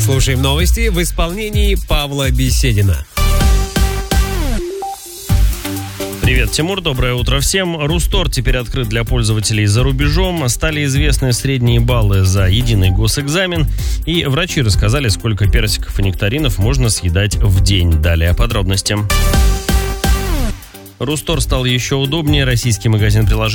Слушаем новости в исполнении Павла Беседина. Привет, Тимур, доброе утро всем. Рустор теперь открыт для пользователей за рубежом. Стали известны средние баллы за единый госэкзамен. И врачи рассказали, сколько персиков и нектаринов можно съедать в день. Далее подробности. Рустор стал еще удобнее. Российский магазин приложений